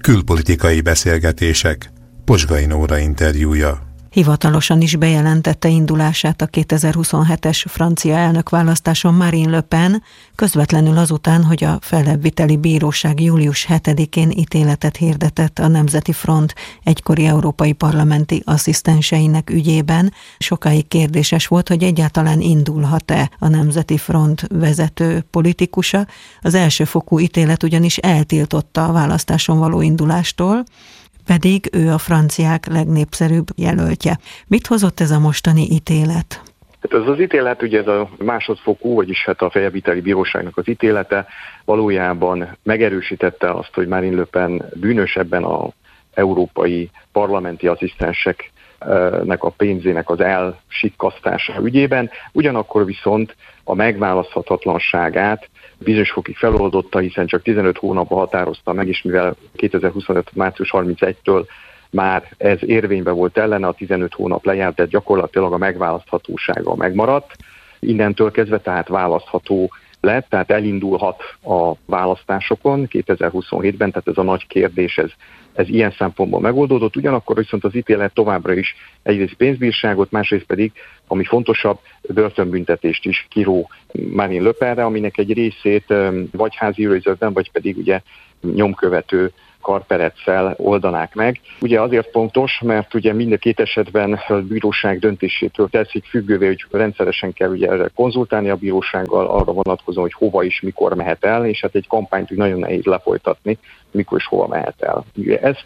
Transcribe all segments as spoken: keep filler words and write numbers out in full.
Külpolitikai beszélgetések. Pozsgai Nóra interjúja. Hivatalosan is bejelentette indulását a kétezer-huszonhetes francia elnökválasztáson Marine Le Pen, közvetlenül azután, hogy a fellebbviteli bíróság július hetedikén ítéletet hirdetett a Nemzeti Front egykori európai parlamenti asszisztenseinek ügyében. Sokáig kérdéses volt, hogy egyáltalán indulhat-e a Nemzeti Front vezető politikusa. Az elsőfokú ítélet ugyanis eltiltotta a választáson való indulástól, pedig ő a franciák legnépszerűbb jelöltje. Mit hozott ez a mostani ítélet? Hát ez az ítélet, ugye ez a másodfokú, vagyis hát a feljebbviteli bíróságnak az ítélete valójában megerősítette azt, hogy Marine Le Pen bűnös ebben az európai parlamenti asszisztenseknek a pénzének az elsikkasztása ügyében, ugyanakkor viszont a megválaszthatatlanságát bizonyos fokig feloldotta, hiszen csak tizenöt hónapba határozta meg, és mivel kétezer-huszonöt. március harmincegyedikétől már ez érvényben volt ellene, a tizenöt hónap lejárt, tehát gyakorlatilag a megválaszthatósága megmaradt. Innentől kezdve tehát választható lett, tehát elindulhat a választásokon kétezer-huszonhétben, tehát ez a nagy kérdés, ez, ez ilyen szempontból megoldódott, ugyanakkor viszont az ítélet továbbra is egyrészt pénzbírságot, másrészt pedig, ami fontosabb, börtönbüntetést is kiró Marine Le Penre, aminek egy részét vagy házi őrizetben, vagy pedig ugye nyomkövető karpereccel oldanák meg. Ugye azért fontos, mert ugye mind a két esetben a bíróság döntésétől teszik függővé, hogy rendszeresen kell ugye erre konzultálni a bírósággal, arra vonatkozóan, hogy hova is, mikor mehet el, és hát egy kampányt úgy nagyon nehéz lefolytatni, mikor és hova mehet el. Ugye ezt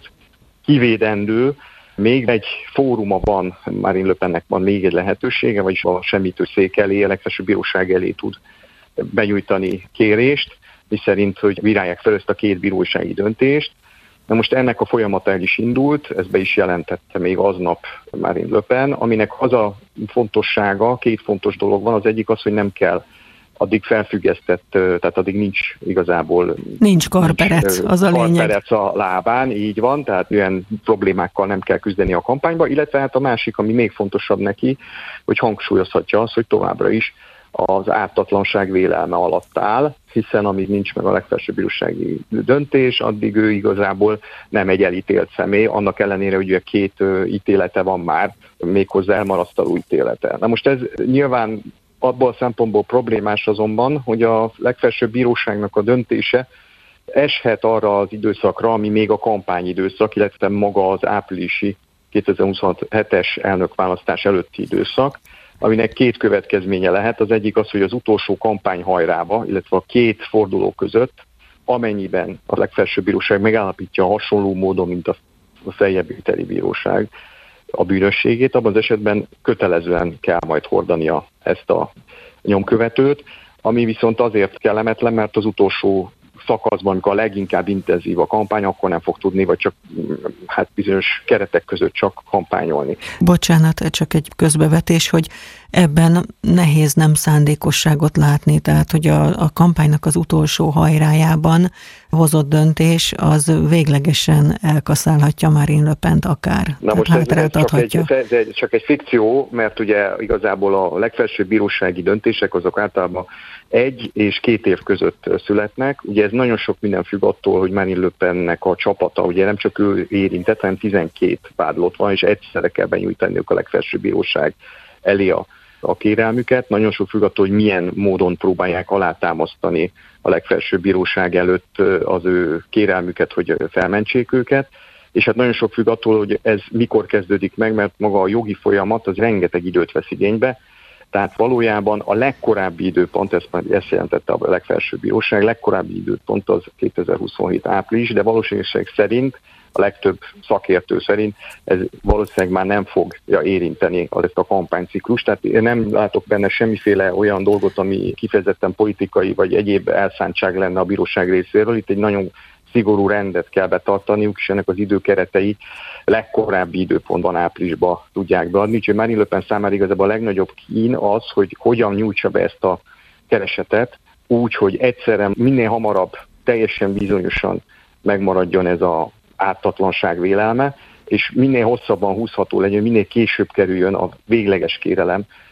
kivédendő, még egy fóruma van, Marine Le Pennek van még egy lehetősége, vagyis a semmitő szék elé, a legfelsőbb bíróság elé tud benyújtani kérést, miszerint, hogy bírálják fel ezt a két bírósági döntést. Na most ennek a folyamata el is indult, ezt be is jelentette még aznap Marine Le Pen, aminek az a fontossága, két fontos dolog van, az egyik az, hogy nem kell addig felfüggesztett, tehát addig nincs igazából... Nincs karperec, nincs, az a lényeg. Karperec a lábán, így van, tehát olyan problémákkal nem kell küzdeni a kampányba, illetve hát a másik, ami még fontosabb neki, hogy hangsúlyozhatja azt, hogy továbbra is az ártatlanság vélelme alatt áll, hiszen amíg nincs meg a legfelsőbb bírósági döntés, addig ő igazából nem egy elítélt személy, annak ellenére, hogy ugye két ítélete van már, méghozzá elmarasztaló ítélete. Na most ez nyilván abból a szempontból problémás azonban, hogy a legfelsőbb bíróságnak a döntése eshet arra az időszakra, ami még a kampányidőszak, illetve maga az áprilisi kétezer-huszonhetes elnökválasztás előtti időszak, aminek két következménye lehet. Az egyik az, hogy az utolsó kampányhajrába, illetve a két forduló között, amennyiben a legfelsőbb bíróság megállapítja hasonló módon, mint a feljebbviteli bíróság a bűnösségét, abban az esetben kötelezően kell majd hordania ezt a nyomkövetőt, ami viszont azért kellemetlen, mert az utolsó szakaszban, amikor a leginkább intenzív a kampány, akkor nem fog tudni, vagy csak hát bizonyos keretek között csak kampányolni. Bocsánat, csak egy közbevetés, hogy ebben nehéz nem szándékosságot látni, tehát hogy a, a kampánynak az utolsó hajrájában hozott döntés, az véglegesen elkaszálhatja Marine Le Pent akár. Na most ez, ez, csak egy, ez, ez csak egy fikció, mert ugye igazából a legfelsőbb bírósági döntések azok általában egy és két év között születnek. Ugye ez nagyon sok minden függ attól, hogy Marine Le Pennek a csapata, ugye nem csak ő érintett, hanem tizenkét vádlott van, és egyszerre kell benyújtaniuk a legfelsőbb bíróság elé a, a kérelmüket. Nagyon sok függ attól, hogy milyen módon próbálják alátámasztani a legfelsőbb bíróság előtt az ő kérelmüket, hogy felmentsék őket. És hát nagyon sok függ attól, hogy ez mikor kezdődik meg, mert maga a jogi folyamat az rengeteg időt vesz igénybe. Tehát valójában a legkorábbi időpont, ezt már ezt jelentette a legfelsőbb bíróság, legkorábbi időpont az kétezer-huszonhét április, de valószínűség szerint, a legtöbb szakértő szerint ez valószínűleg már nem fogja érinteni ezt a kampányciklust. Tehát én nem látok benne semmiféle olyan dolgot, ami kifejezetten politikai vagy egyéb elszántság lenne a bíróság részéről. Itt egy nagyon szigorú rendet kell betartaniuk, és ennek az időkeretei legkorábbi időpontban áprilisban tudják beadni. Úgyhogy Marine Le Pen számára igazából a legnagyobb kín az, hogy hogyan nyújtsa be ezt a keresetet úgy, hogy egyszerre minél hamarabb teljesen bizonyosan megmaradjon ez az ártatlanság vélelme, és minél hosszabban húzható legyen, minél később kerüljön a végleges kérelem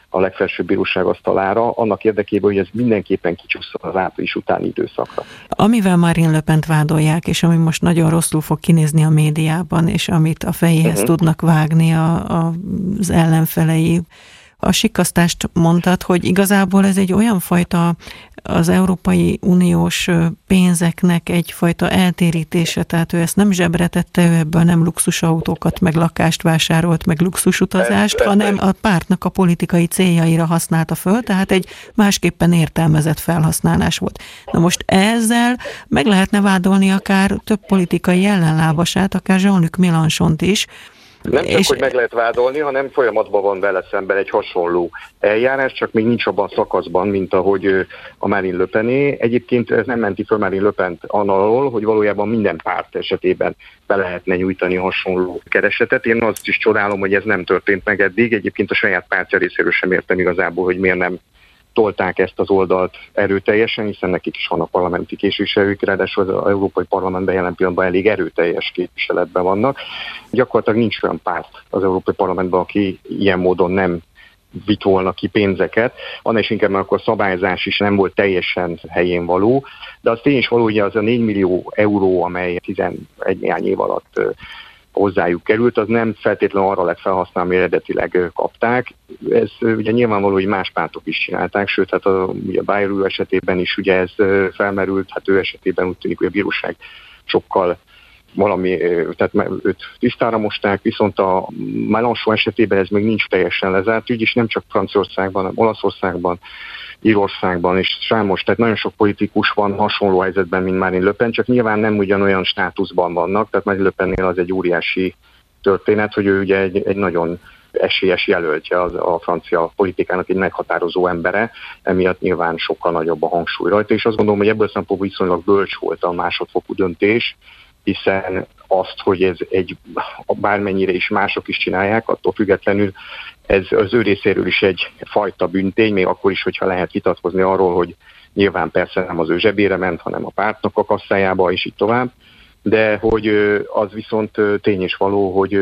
a legfelsőbb bíróság asztalára, annak érdekében, hogy ez mindenképpen kicsúszson az április utáni időszakra. Amivel Marine Le Pent vádolják, és ami most nagyon rosszul fog kinézni a médiában, és amit a fejéhez uh-huh. tudnak vágni a, a, az ellenfelei, a sikkasztást mondtad, hogy igazából ez egy olyan fajta az Európai Uniós pénzeknek egyfajta eltérítése, tehát ő ezt nem zsebre tette, ő ebből nem luxusautókat, meg lakást vásárolt, meg luxusutazást, hanem a pártnak a politikai céljaira használta föl, tehát egy másképpen értelmezett felhasználás volt. Na most ezzel meg lehetne vádolni akár több politikai ellenlábasát, akár Jean-Luc Mélenchont is. Nem csak, és... hogy meg lehet vádolni, hanem folyamatban van vele szemben egy hasonló eljárás, csak még nincs abban a szakaszban, mint ahogy a Marine Le Pené. Egyébként ez nem menti föl Marine Le Pent annalól, hogy valójában minden párt esetében be lehetne nyújtani hasonló keresetet. Én azt is csodálom, hogy ez nem történt meg eddig. Egyébként a saját pártja részéről sem értem igazából, hogy miért nem tolták ezt az oldalt erőteljesen, hiszen nekik is van a parlamenti képviselők, ráadásul az Európai Parlamentben jelen pillanatban elég erőteljes képviseletben vannak. Gyakorlatilag nincs olyan párt az Európai Parlamentben, aki ilyen módon nem vitt volna ki pénzeket, annál is inkább, mert akkor a szabályzás is nem volt teljesen helyén való, de az tény is való, hogy az a négy millió euró, amely tizenegy néhány év alatt hozzájuk került, az nem feltétlenül arra lett felhasználva, ami eredetileg kapták. Ez ugye nyilvánvaló, hogy más pártok is csinálták, sőt, hát a, ugye a Bayrou esetében is ugye ez felmerült, hát ő esetében úgy tűnik, hogy a bíróság sokkal valami, tehát őt tisztára mosták, viszont a Mélenchon esetében ez még nincs teljesen lezárt ügy, és nem csak Franciaországban, hanem Olaszországban, Írországban, és számos, tehát nagyon sok politikus van hasonló helyzetben, mint Marine Le Pen, csak nyilván nem ugyanolyan státuszban vannak, tehát Marine Le Pennél az egy óriási történet, hogy ő ugye egy, egy nagyon esélyes jelöltje az, a francia politikának, egy meghatározó embere, emiatt nyilván sokkal nagyobb a hangsúly rajta, és azt gondolom, hogy ebből szempontból viszonylag bölcs volt a másodfokú döntés, hiszen azt, hogy ez egy, bármennyire is mások is csinálják, attól függetlenül ez az ő részéről is egy fajta büntény, még akkor is, hogyha lehet vitatkozni arról, hogy nyilván persze nem az ő zsebére ment, hanem a pártnak a kasszájába, és így tovább, de hogy az viszont tény és való, hogy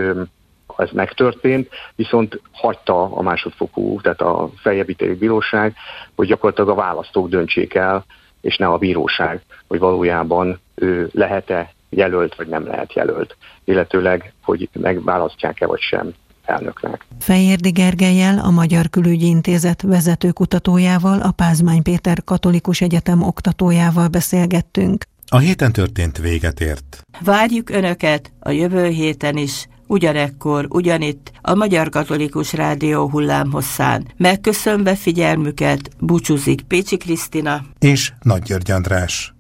ez megtörtént, viszont hagyta a másodfokú, tehát a feljebb ítéli bíróság, hogy gyakorlatilag a választók döntsék el, és ne a bíróság, hogy valójában ő lehet-e jelölt, vagy nem lehet jelölt, illetőleg, hogy megválasztják-e vagy sem elnöknek. Fejérdi Gergellyel, a Magyar Külügyi Intézet vezető kutatójával, a Pázmány Péter Katolikus Egyetem oktatójával beszélgettünk. A héten történt véget ért. Várjuk Önöket a jövő héten is, ugyanekkor, ugyanitt, a Magyar Katolikus Rádió hullámhosszán. Megköszönve figyelmüket, búcsúzik Pécsi Krisztina és Nagy György András.